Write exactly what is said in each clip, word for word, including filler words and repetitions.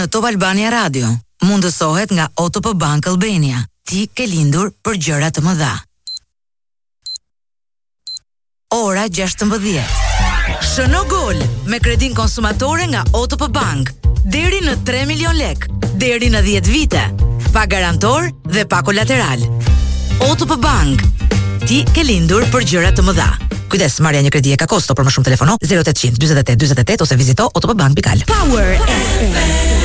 në Top Albania Radio. Mundësohet nga O T P Bank Albania. Ti ke lindur për gjëra të mëdha. Ora gjashtëmbëdhjetë. Shëno gol me kredin konsumatore nga O T P Bank. Deri në tre milion lek, deri në dhjetë vite. Pa garantor dhe pa kolateral. O T P Bank. Ti ke lindur për gjëra të mëdha. Kujdes, marrja një kredi e ka kosto, për më shumë telefono zero ottanta dyzet e tetë dyzet e tetë ose vizito otpbank pikal. Power F M.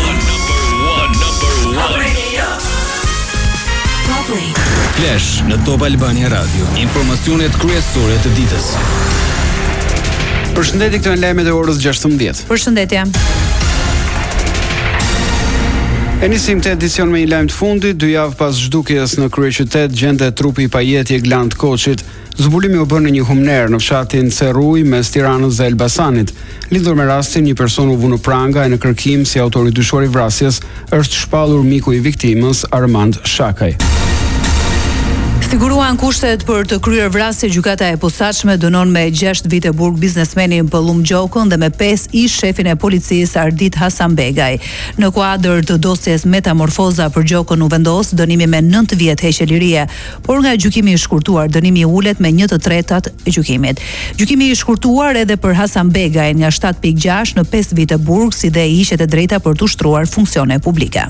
Flash në Top Albania Radio. Informacionet kryesore të ditës. Përshëndetje, këto janë lajmet e orës gjashtëmbëdhjetë. Përshëndetje. E nisim të edicion me një lajm të fundit. Dy javë pas zhdukjes në kryeqytet gjendet trupi i pajetje Gland Koçit. Zbulimi u bën në një humner në fshatin Cerruj mes Tiranës dhe Elbasanit. Lidhur me rastin, një person u vu në pranga e në kërkim si autori dyshuar i vrasjes është shpallur miku i viktimës Armand Shakaj. Siguruan kushtet për të kryer vrasje, gjykata e posaçme dënon me gjashtë vite burg biznesmenin Pëllum Gjokën dhe me pesë ish shefin e policisë Ardit Hasanbegaj. Në kuadër të dosjes Metamorfoza për Gjokën u vendos dënimi me nëntë vjet heqje lirie, por nga gjykimi i shkurtuar dënimi ulet me një të tretat e gjykimit. Gjykimi i shkurtuar edhe për Hasanbegaj nga shtatë pikë gjashtë në pesë vite burg, si dhe i hiqet e drejta për të ushtruar funksione publike.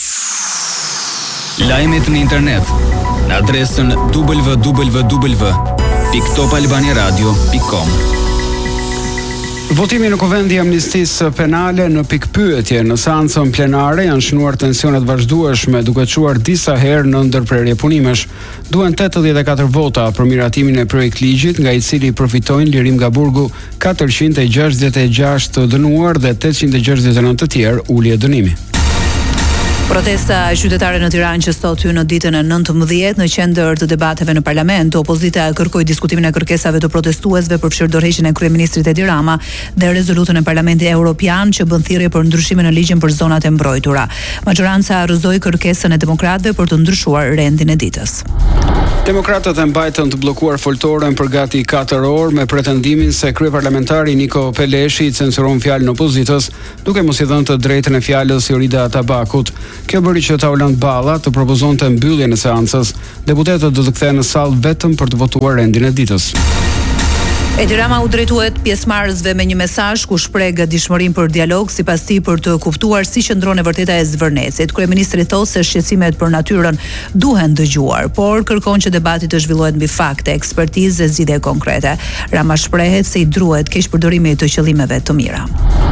Lajmet në internet në adresën w w w pikë top albania radio pikë com. Votimi në Kuvendi i Amnistisë Penale në pikpyetje në seancën plenare janë shënuar tensionet vazhdueshme duke çuar disa herë në ndërprerje punimesh. Duhen tetëdhjetë e katër vota për miratimin e projekt ligjit nga i cili përfitojnë lirim nga burgu katërqind e gjashtëdhjetë e gjashtë të dënuar dhe tetëqind e gjashtëdhjetë e nëntë të tjerë ulje dënimi. Protesta qytetare në Tiranë që sot hyn në ditën e nëntëmbëdhjetë në qendër të debateve në parlament, opozita kërkoi diskutimin e kërkesave të protestuesve për fshërdorëheqjen e kryeministrit Edi Rama dhe rezolutën e Parlamentit Evropian që bën thirrje për ndryshime në ligjin për zonat e mbrojtura. Majoranca rrëzoi kërkesën e demokratëve për të ndryshuar rendin e ditës. Demokratët e mbajtën të bllokuar foltoren për gati katër orë me pretendimin se kryeparlamentari Niko Peleshi i censuron fjalën opozitës, duke mos i dhënë të drejtën e fjalës Jorida Tabakut. Kjo bëri që Taulant Balla të propozonte mbylljen e seancës. Deputetët do të kthehen në sallë vetëm për të votuar rendin e ditës. Edi Rama u drejtuet pjesëmarrësve me një mesazh ku shpreh gatishmërinë për dialog, sipas tij për të kuptuar si qëndron e vërteta e Zvërnesit. Kryeministri thotë se shqetësimet për natyrën duhen dëgjuar, por kërkon që debati të zhvillohet mbi fakte, ekspertizë dhe zgjidhje konkrete. Rama shprehet se i druhet keqpërdorimi të qëllimeve të mira.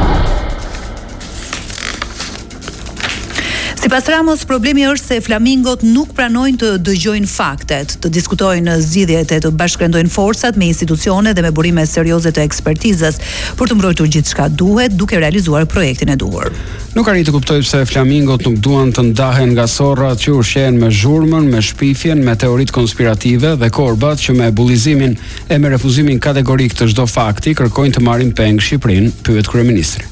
Sipas Ramos, problemi është se flamingot nuk pranojnë të dëgjojnë faktet, të diskutojnë zgjidhjet e të bashkëndojnë forcat me institucione dhe me burime serioze të ekspertizës për të mbrojtur gjithçka duhet duke realizuar projektin e duhur. Nuk arrit të kuptoj pse flamingot nuk duan të ndahen nga sorrat që ushqehen me zhurmën, me shpifjen, me teoritë konspirative dhe korbat që me bullizimin e me refuzimin kategorik të çdo fakti kërkojnë të marrin peng Shqipërinë, pyet kryeministri.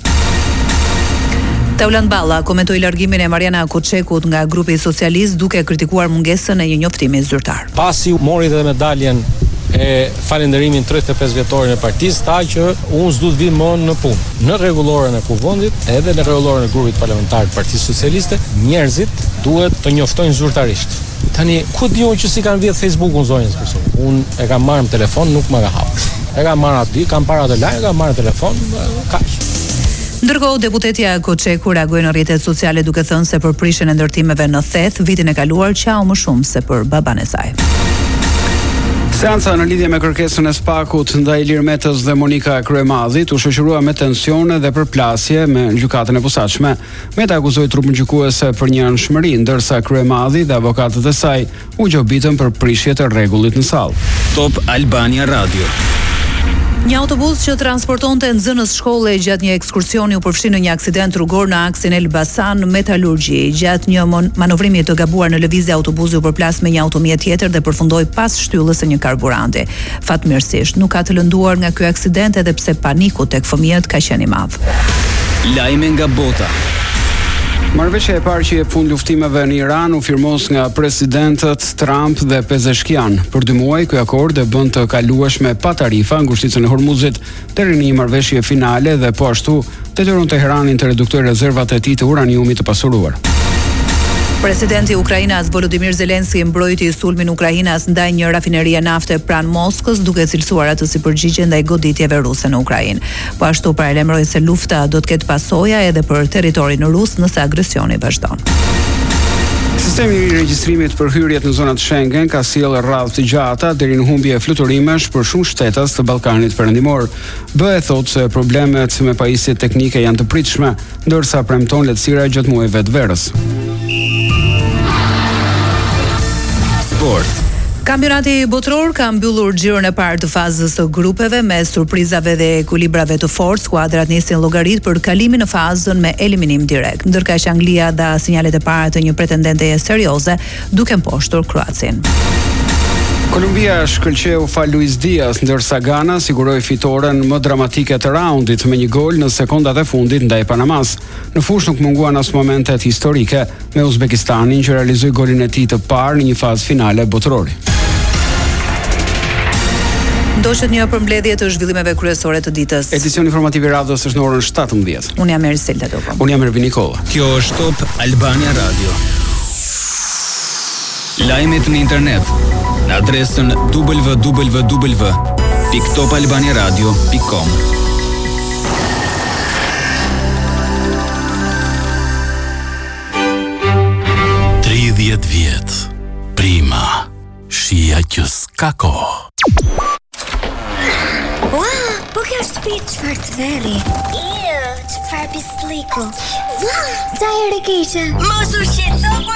Taulant Balla komentoi largimin e Mariana Koçekut nga grupi socialist duke kritikuar mungesën e një njoftimi zyrtar. Pasi mori dhe medaljen e falënderimin tridhjetë e pesë vjetorin e partisë, tha që unë s'du të vi më në punë. Në rregulloren e kuvendit edhe në rregulloren e grupit parlamentar të Partisë Socialiste, njerëzit duhet të njoftojnë zyrtarisht. Tani, ku diun që si kanë vjedh Facebookun zonjës për shkak. Unë e kam marrë në telefon, nuk më ka hapur. E kam marrë aty, kam para të lajë, kam marrë në telefon, kaq. Ndërkohë, deputetja Koçeku reagoi në rrjetet sociale duke thënë se për prishjen e ndërtimeve në Theth vitin e kaluar qau më shumë se për baban e saj. Seanca në lidhje me kërkesën e Spakut ndaj Ilir Metës dhe Monika Kryemadhit u shoqërua me tensione dhe përplasje me gjykatën e posaçme. Meta akuzoi trupin gjykuese për një anshmëri, ndërsa Kryemadhi dhe avokatët e saj u gjobitën për prishje të rregullit në sallë. Top Albania Radio. Një autobus që transportonte nxënës shkolle gjatë një ekskursioni u përfshi në një aksident rrugor në aksin Elbasan Metallurgji. Gjatë një manovrimi të gabuar në lëvizje, autobusi u përplas me një automjet tjetër dhe përfundoi pas shtyllës së një karburanti. Fatmirësisht nuk ka të lënduar nga ky aksident edhe pse paniku tek fëmijët ka qenë i madh. Lajme nga bota. Marrëveshja e parë që jep fund luftimeve në Iran u firmos nga presidentët Trump dhe Pezeshkian. Për dy muaj ky akord e bën të kalueshme pa tarifa ngushticën e Hormuzit deri në një marrëveshje finale dhe po ashtu detyron Teheranin të reduktojë rezervat e tij të uraniumit të pasuruar. Presidenti i Ukrainas Volodymyr Zelenski mbrojti sulmin Ukrainas ndaj një rafinerie nafte pranë Moskës, duke cilësuar atë si përgjigje ndaj goditjeve ruse në Ukrainë. Po ashtu paralajmëroi se lufta do të ketë pasoja edhe për territorin rus nëse agresioni vazhdon. Sistemi i regjistrimit për hyrjet në zonat Schengen ka sjellë radhë të gjata deri në humbje fluturimesh për shumë shtetas të Ballkanit Perëndimor. B E thotë se problemet me pajisjet teknike janë të pritshme, ndërsa premton lehtësira gjatë muajve të verës. Sport. Kampionati botror ka mbyllur xhiron e parë të fazës së grupeve me surprizave dhe ekuilibrave të fortë. Skuadrat nisin llogarit për kalimin në fazën me eliminim direkt, ndërkaq Anglia dha sinjalet e para të një pretendente serioze duke mposhtur Kroacin. Kolumbia shkëlqeu fal Luis Diaz, ndërsa Ghana siguroi fitoren më dramatike të raundit me një gol në sekondat e fundit ndaj Panamas. Në fushë nuk munguan as momentet historike me Uzbekistanin që realizoi golin e tij të parë në një fazë finale botërore. Ndoqet një përmbledhje të zhvillimeve kryesore të ditës. Edicioni informativ i radhës është në orën shtatëmbëdhjetë. Unë jam Erselta Doko. Unë jam Ervin Nikolla. Kjo është Top Albania Radio. Lajmet në internet në adresën w w w pikë top albania radio pikë com. tridhjetë vjet. Prima. Shija që s'ka kohë. Ua, po kjo shtëpi çfarë të verri. Iu, çfarë pisliku. Ua, çaj e keqe. Mos u shqetëso.